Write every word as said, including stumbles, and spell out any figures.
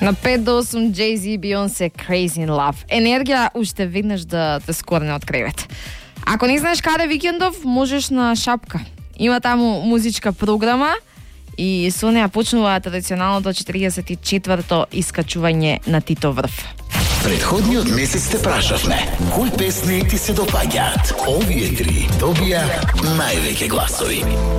На пет до осум Jay-Z, Beyoncé, Crazy in Love. Енергија уште веднаш да те скорне од кревет. Ако не знаеш каде викендов, можеш на Шапка. Има таму музичка програма и со неа почнува традиционалното четиридесет и четврто искачување на Тито врв. Предходниот месец те прашавме кои песни ти се допаѓаат. Овие три добија највеќе гласови.